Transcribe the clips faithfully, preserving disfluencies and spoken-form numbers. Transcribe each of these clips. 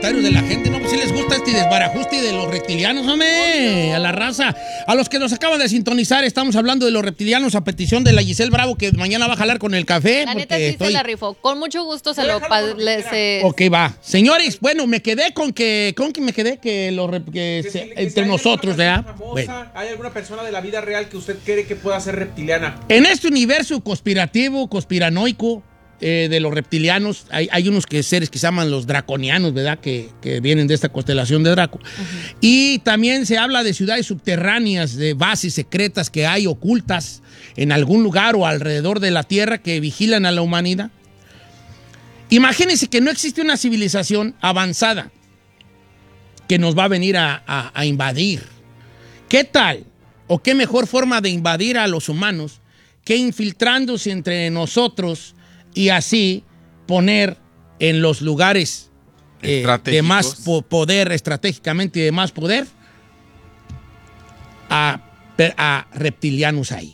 comentarios de la gente. No, pues si les gusta este desbarajuste de los reptilianos, hombre, a la raza. A los que nos acaban de sintonizar, estamos hablando de los reptilianos a petición de la Giselle Bravo, que mañana va a jalar con el café. La neta sí estoy... se la rifó. Con mucho gusto se lo... Pa le, se... Ok, va. Señores, bueno, me quedé con que... ¿Con que me quedé? Que, lo, que, que se, si, entre que nosotros, ¿verdad? Famosa, bueno. ¿Hay alguna persona de la vida real que usted cree que pueda ser reptiliana? En este universo conspirativo, conspiranoico, Eh, de los reptilianos, hay, hay unos que seres que se llaman los draconianos, ¿verdad? Que, que vienen de esta constelación de Draco. Uh-huh. Y también se habla de ciudades subterráneas, de bases secretas que hay ocultas en algún lugar o alrededor de la Tierra que vigilan a la humanidad. Imagínense que no existe una civilización avanzada que nos va a venir a, a, a invadir. ¿Qué tal? ¿O qué mejor forma de invadir a los humanos que infiltrándose entre nosotros y así poner en los lugares eh, de más po poder, estratégicamente y de más poder, a, a reptilianos ahí?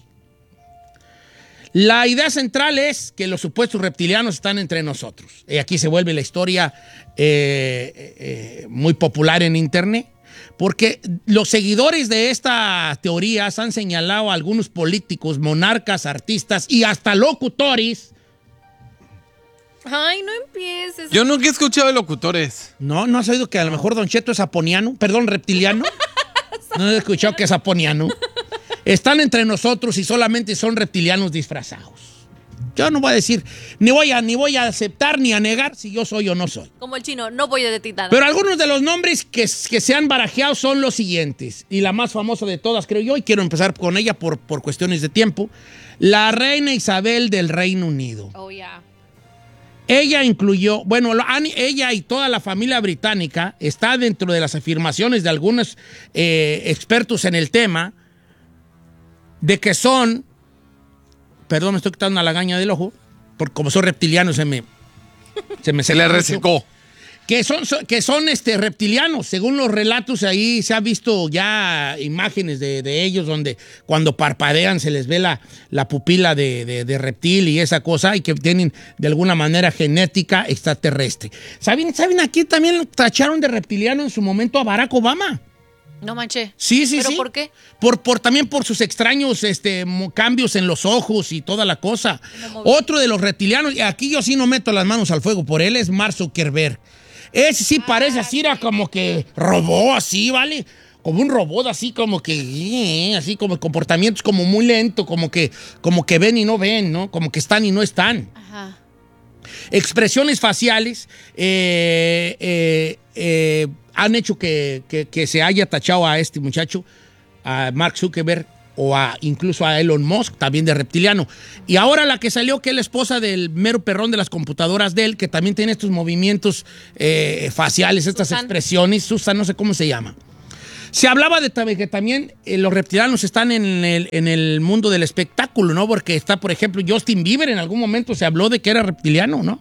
La idea central es que los supuestos reptilianos están entre nosotros. Y aquí se vuelve la historia eh, eh, muy popular en internet, porque los seguidores de estas teorías han señalado a algunos políticos, monarcas, artistas y hasta locutores. Ay, no empieces. Yo nunca he escuchado de locutores. No, ¿no has oído que a lo mejor Don Cheto es aponiano? Perdón, reptiliano. No he escuchado que es aponiano. Están entre nosotros y solamente son reptilianos disfrazados. Yo no voy a decir, ni voy a, ni voy a aceptar ni a negar si yo soy o no soy. Como el chino, no voy a detectar. Pero algunos de los nombres que, que se han barajeado son los siguientes. Y la más famosa de todas, creo yo, y quiero empezar con ella por, por cuestiones de tiempo. La reina Isabel del Reino Unido. Oh, ya. Yeah. Ella incluyó, bueno, ella y toda la familia británica está dentro de las afirmaciones de algunos eh, expertos en el tema de que son, perdón, me estoy quitando una lagaña del ojo, porque como soy reptiliano se me se me se le resecó. Que son, que son este, reptilianos. Según los relatos, ahí se ha visto ya imágenes de, de ellos donde cuando parpadean se les ve la, la pupila de, de, de reptil y esa cosa, y que tienen de alguna manera genética extraterrestre. ¿Saben, ¿Saben aquí también tacharon de reptiliano en su momento a Barack Obama? No manché. Sí, sí, ¿Pero sí. por qué? Por, por, también por sus extraños este, cambios en los ojos y toda la cosa. Otro de los reptilianos, y aquí yo sí no meto las manos al fuego por él, es Mark Zuckerberg. Ese sí parece así, era como que robó así, ¿vale? Como un robot así, como que, eh, así como comportamientos como muy lento, como que, como que ven y no ven, ¿no? Como que están y no están. Ajá. Expresiones faciales eh, eh, eh, han hecho que, que, que se haya tachado a este muchacho, a Mark Zuckerberg, o a, incluso a Elon Musk, también de reptiliano. Y ahora la que salió, que es la esposa del mero perrón de las computadoras de él, que también tiene estos movimientos eh, faciales, estas Susan. expresiones, Susan, no sé cómo se llama. Se hablaba de que también eh, los reptilianos están en el, en el mundo del espectáculo, ¿no? Porque está, por ejemplo, Justin Bieber, en algún momento se habló de que era reptiliano, ¿no?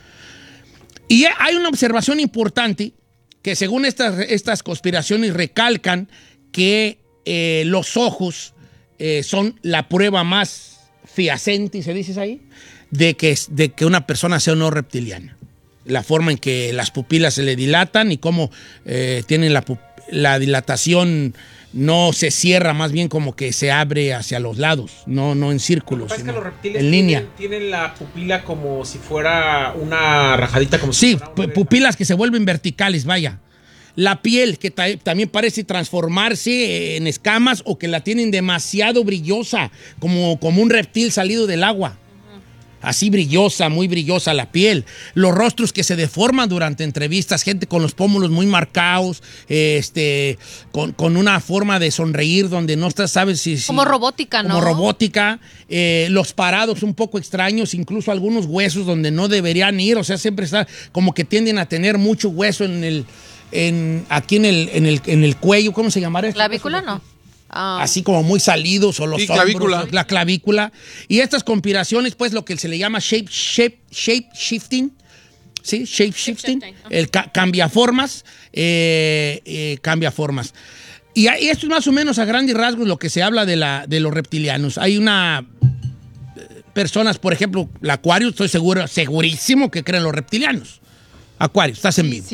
Y hay una observación importante que según estas, estas conspiraciones recalcan que eh, los ojos Eh, son la prueba más fehaciente, ¿se dice ahí? De que, de que una persona sea o no reptiliana. La forma en que las pupilas se le dilatan y cómo eh, tienen la, la dilatación no se cierra, más bien como que se abre hacia los lados, no, no en círculos, sino es que los reptiles en tienen, línea. Tienen la pupila como si fuera una rajadita. Como sí, si fuera pupilas que se vuelven verticales, vaya. La piel, que ta también parece transformarse en escamas o que la tienen demasiado brillosa, como, como un reptil salido del agua. Uh-huh. Así brillosa, muy brillosa la piel. Los rostros que se deforman durante entrevistas, gente con los pómulos muy marcados, este, con, con una forma de sonreír donde no estás, sabes si... si como robótica, ¿no? Como robótica. Eh, los parados un poco extraños, incluso algunos huesos donde no deberían ir, o sea, siempre está como que tienden a tener mucho hueso en el... En, aquí en el, en, el, en el cuello, ¿cómo se llamará? ¿Clavícula no? Ah. Así como muy salidos, o los sí, hombros, clavícula. La clavícula. Y estas conspiraciones, pues lo que se le llama shape, shape, shape shifting, ¿sí? Shape shifting, el ca cambia formas, eh, eh, cambia formas. Y, y esto es más o menos a grandes rasgos lo que se habla de, la, de los reptilianos. Hay una... Personas, por ejemplo, la Acuario, estoy seguro, segurísimo que creen los reptilianos. Acuario, estás en vivo. Sí,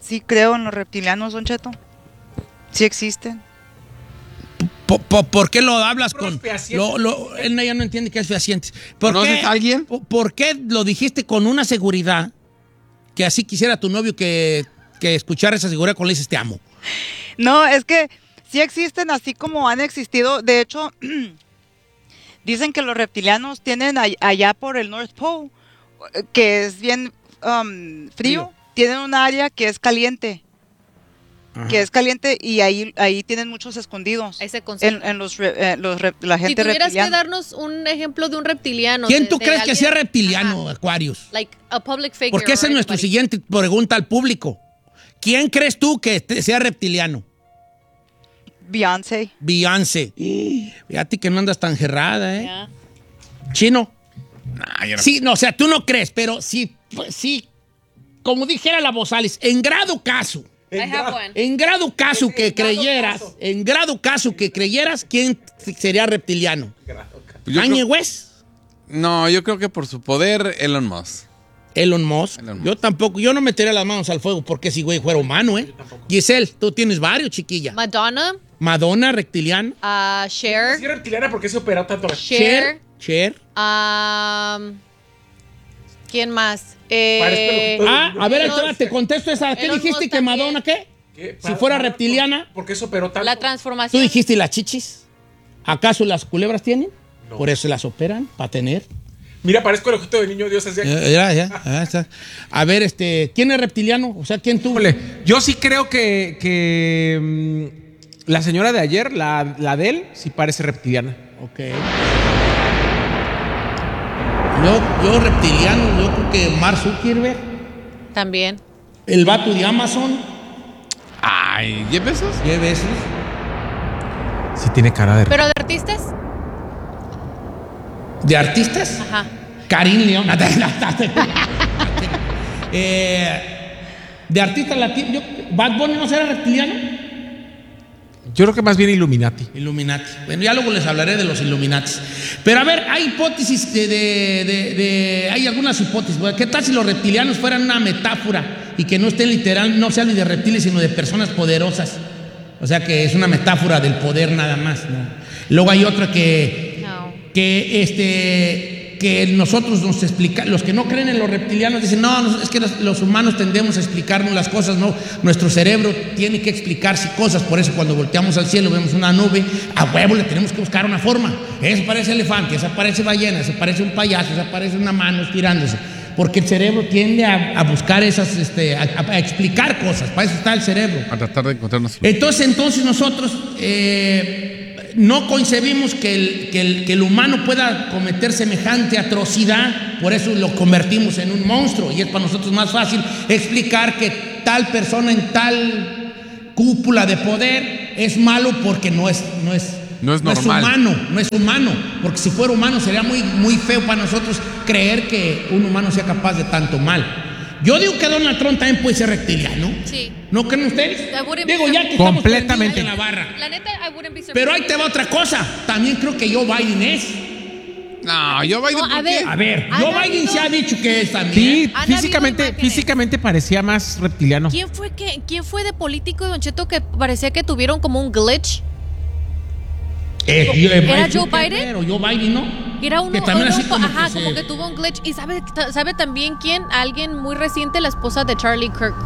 sí creo en los reptilianos, Don Cheto. Sí existen. ¿Por, por, por qué lo hablas Puros con...? fehacientes. Lo, lo, él ya no entiende qué es fehaciente. ¿Por ¿Conoces qué, a alguien? por- ¿Por qué lo dijiste con una seguridad que así quisiera tu novio que, que escuchara esa seguridad cuando le dices te amo? No, es que sí existen así como han existido. De hecho, dicen que los reptilianos tienen all- allá por el North Pole, que es bien um, frío, Frío. tienen un área que es caliente. Ajá. Que es caliente y ahí ahí tienen muchos escondidos. Ahí se concentran. En, en los, re- eh, los rep- la Si gente tuvieras que reptiliana. darnos un ejemplo de un reptiliano. ¿Quién de- tú de crees que alguien- sea reptiliano, Ajá. Aquarius? Like a public figure. Porque esa or es nuestra anybody. siguiente pregunta al público. ¿Quién crees tú que te- sea reptiliano? Beyoncé. Beyoncé. Fíjate que no andas tan gerrada, ¿eh? Yeah. Chino. Nah, yo no- Sí, no, o sea, tú no crees, pero sí, pues, sí, como dijera la Bozales, en grado caso, I have one. en grado caso que En grado creyeras, caso. en grado caso que creyeras, ¿quién sería reptiliano? yo ¿Kanye creo- West? No, yo creo que por su poder, Elon Musk. Elon Musk. Elon Musk. Yo tampoco, yo no metería las manos al fuego porque si güey fuera humano, ¿eh? Giselle, tú tienes varios, chiquilla. Madonna, Madonna, reptiliana. uh, Sí, Cher, reptiliana, ¿por qué se operó tanto? Cher, Cher. um, ¿quién más? Eh, Parece peluquito. Ah, a ver, ahí te, Elon- va, te contesto esa. ¿Qué Elon dijiste Musk que también. Madonna qué? ¿Qué? Si fuera reptiliana. ¿Por qué se operó tanto? la ¿Tú transformación. dijiste las chichis? ¿Acaso las culebras tienen? No. Por eso se las operan, para tener. Mira, parezco el ojito de niño Dios. Así. Ya, ya, ya, ya está. A ver, este, ¿quién es reptiliano? O sea, ¿quién tú? Híjole, yo sí creo que, que mm, la señora de ayer, la, la de él, sí parece reptiliana. Ok. Yo, yo reptiliano, yo creo que Mark Zuckerberg, También. el vato de Amazon, Ay, ¿diez pesos? diez veces. Sí tiene cara de... Pero de artistas, ¿De artistas? ajá. Karim León. eh, de artistas latinos, yo- ¿Bad Bunny no será reptiliano? Yo creo que más bien Illuminati. Illuminati. Bueno, ya luego les hablaré de los Illuminati. Pero a ver, hay hipótesis de, de- de- de- hay algunas hipótesis. ¿Qué tal si los reptilianos fueran una metáfora y que no estén literal, no sean ni de reptiles, sino de personas poderosas? O sea, que es una metáfora del poder nada más, ¿no? Luego hay otra que, No. que este que nosotros nos explica, los que no creen en los reptilianos dicen, no, no, es que los, los humanos tendemos a explicarnos las cosas, no, nuestro cerebro tiene que explicarse cosas, por eso cuando volteamos al cielo vemos una nube, a huevo le tenemos que buscar una forma, eso parece elefante, esa parece ballena, esa parece un payaso, esa parece una mano estirándose, porque el cerebro tiende a, a buscar esas, este, a, a explicar cosas, para eso está el cerebro. A tratar de encontrarnos. Entonces, entonces nosotros eh, no concebimos que el, que, el, que el humano pueda cometer semejante atrocidad, por eso lo convertimos en un monstruo y es para nosotros más fácil explicar que tal persona en tal cúpula de poder es malo porque no es, no es, No es normal. humano, no es humano, porque si fuera humano sería muy, muy feo para nosotros creer que un humano sea capaz de tanto mal. Yo digo que Donald Trump también puede ser reptiliano. Sí. ¿No creen ustedes? I wouldn't Digo, be ya que estamos Completamente. prendidos en la barra. La neta, I wouldn't be surprised. Pero ahí te va otra cosa. También creo que Joe Biden es. No, yo Biden. No, a ¿por ver. qué? A ver, Han Joe Biden habido- se ha dicho que es también. Sí, Han habido físicamente, imágenes. físicamente parecía más reptiliano. ¿Quién fue, que, ¿Quién fue de político, Don Cheto, que parecía que tuvieron como un glitch? Eh, yo- eh, ¿Era Mike Joe Zuckerberg, Biden? O Joe Biden, ¿no? Era uno, Que también uno- así como ajá, que se- como que tuvo un glitch. ¿Y sabe, sabe también quién? Alguien muy reciente, la esposa de Charlie Kirk.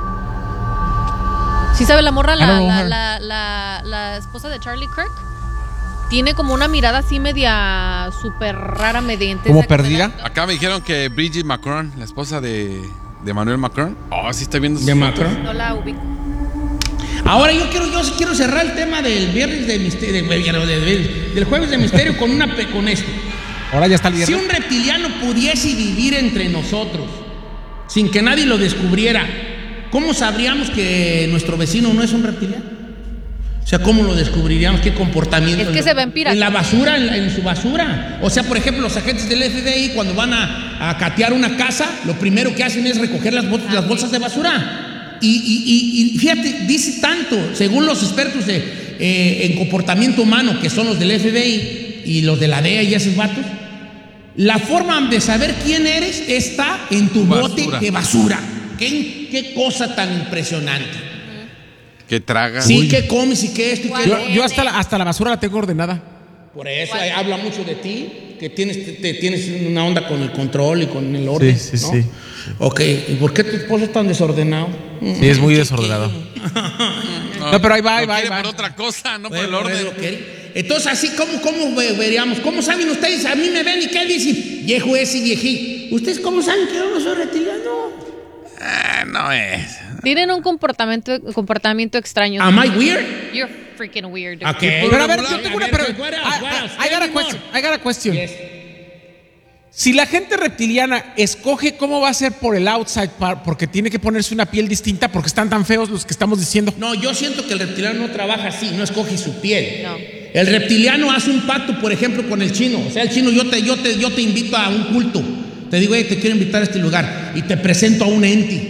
¿Sí sabe la morra? La, I don't know la, her. la, la, la esposa de Charlie Kirk. Tiene como una mirada así media súper rara, mediante. ¿Como perdida? Acá me dijeron que Brigitte Macron, la esposa de, de Manuel Macron. Oh, sí está viendo sus De fotos. Macron. No la ubico. Ahora yo quiero, yo sí quiero cerrar el tema del viernes de misterio, de- de- de- del jueves de misterio con una pe- con esto. Ahora ya está el Si viernes. un reptiliano pudiese vivir entre nosotros sin que nadie lo descubriera, ¿cómo sabríamos que nuestro vecino no es un reptiliano? O sea, ¿cómo lo descubriríamos? ¿Qué comportamiento? Es que En se lo- ven piratas. En la basura, en, la- en su basura. O sea, por ejemplo, los agentes del F B I cuando van a, a catear una casa, lo primero que hacen es recoger las, bol- las bolsas de basura. Y, y- y- y fíjate, dice tanto, según los expertos de, eh, en comportamiento humano, que son los del F B I y los de la D E A y esos vatos, la forma de saber quién eres está en tu Basura. bote de basura. ¿Qué, qué cosa tan impresionante? Que traga. Sí, Uy. ¿qué comes y qué esto y qué Yo, lo- yo hasta, la, hasta la basura la tengo ordenada. Por eso eh, habla mucho de ti, que tienes, te, te- tienes una onda con el control y con el orden. Sí, sí, ¿no? sí. Ok, ¿y por qué tu esposo es tan desordenado? Sí, es muy desordenado. No, pero ahí va, ahí Lo va, ahí quiere va. por otra cosa, no por Bueno, el orden. es lo que- Entonces, así como, cómo ve- veríamos, ¿cómo saben ustedes? A mí me ven y qué dicen, viejo ese y viejí. ¿Ustedes cómo saben que yo no soy reptiliano? Ah, no es. Tienen un comportamiento, comportamiento extraño. ¿Am I weird? You're freaking weird. Ok. Pero a ver, yo A tengo una ver, pregunta. what else, I, what else? I- I got a Tell me question. more. I got a question. Yes. Si la gente reptiliana escoge cómo va a ser por el outside part, porque tiene que ponerse una piel distinta, porque están tan feos los que estamos diciendo. No, yo siento que el reptiliano no trabaja así, no escoge su piel. No. El reptiliano hace un pacto, por ejemplo, con el chino. O sea, el chino, yo te, yo te, yo te invito a un culto. Te digo, hey, te quiero invitar a este lugar. Y te presento a un enti.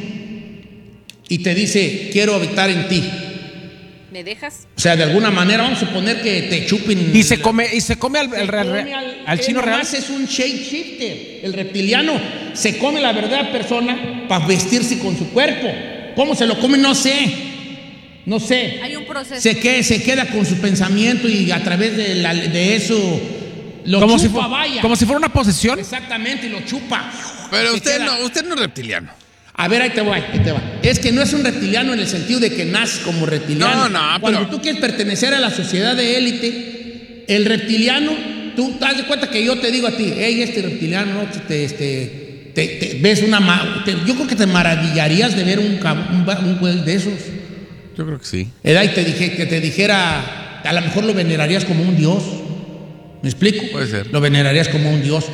Y te dice, quiero habitar en ti. ¿Me dejas? O sea, de alguna manera, vamos a suponer que te chupen. Y se come, y se come al, Se al, real- come al- al chino él real. nomás es un shapeshifter. El reptiliano se come la verdadera persona para vestirse con su cuerpo. ¿Cómo se lo come? No sé. No sé. Hay un proceso. Se, que, se queda con su pensamiento y a través de, la- de eso lo Como, chupa, si fu- vaya. como si fuera una posesión. Exactamente, y lo chupa. Pero Se usted queda- no, usted no es reptiliano. A ver, ahí te voy, ahí te va. Es que no es un reptiliano en el sentido de que nace como reptiliano. No, no, Cuando pero- tú quieres pertenecer a la sociedad de élite, el reptiliano, tú te das de cuenta que yo te digo a ti, hey, este reptiliano, ¿no? te, este, te, te- ves una... ma- te- yo creo que te maravillarías de ver un, cab- un, ba- un güey de esos. Yo creo que sí. Edad, y te dije, que te dijera, a lo mejor lo venerarías como un dios. ¿Me explico? Puede ser. Lo venerarías como un dios.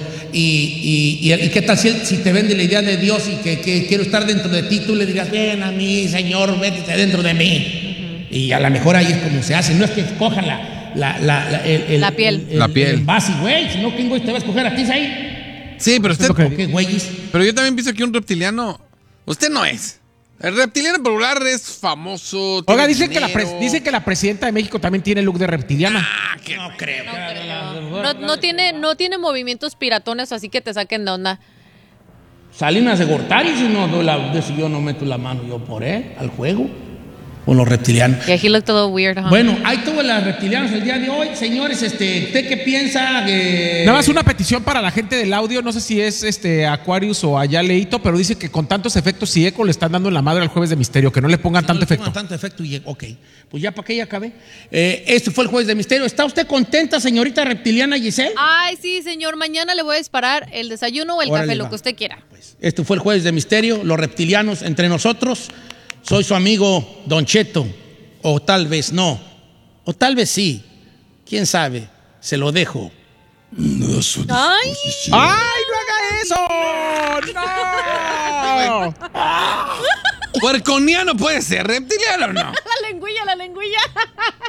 Y, y, y, y qué tal si, si te vende la idea de Dios y que, que quiero estar dentro de ti, tú le dirías, ven a mí, Señor, vete dentro de mí. Uh-huh. Y a lo mejor ahí es como se hace. No es que escojan la, la, la, la, el, el- La piel. el- el- La piel. el envase, güey. Si no, ¿quién güey te va a escoger a ti ahí? Sí, pero usted. lo que- ¿O qué güeyes? Pero yo también pienso que un reptiliano. Usted no es. El reptiliano popular es famoso. Oiga, tiene dicen que, la dinero. pres- dicen que la presidenta de México también tiene look de reptiliana. Ah, que No creo. No, creo. No, no tiene, no tiene movimientos piratones, así que te saquen de onda. Salinas de Gortari, si no, doy la- de si yo no meto la mano yo por él al juego. Con los reptilianos. Yeah, he looked a little weird, huh? Bueno, ahí tuvo las reptilianos el día de hoy. Señores, este, ¿usted qué piensa? Eh, Nada más una petición para la gente del audio, no sé si es este Aquarius o allá Leito, pero dice que con tantos efectos y eco le están dando en la madre al Jueves de Misterio, que no le pongan no tanto le pongan efecto. Tanto efecto y ok. Pues ya para qué ya acabé. Eh, este fue el Jueves de Misterio. ¿Está usted contenta, señorita reptiliana Giselle? Ay, sí, señor. Mañana le voy a disparar el desayuno o el Órale, café, va. lo que usted quiera. Este fue el Jueves de Misterio, los reptilianos entre nosotros. Soy su amigo Don Cheto. O tal vez no. O tal vez sí. ¿Quién sabe? Se lo dejo. Ay, ¡Ay, no haga eso! ¡No! puerconiano puede ser, reptiliano no. la lengüilla, la lengüilla.